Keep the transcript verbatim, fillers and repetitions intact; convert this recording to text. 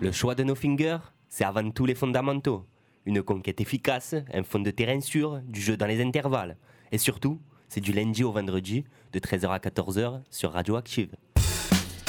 Le choix de nos fingers, c'est avant tout les fondamentaux. Une conquête efficace, un fond de terrain sûr, du jeu dans les intervalles. Et surtout, c'est du lundi au vendredi, de treize heures à quatorze heures sur Radioactive.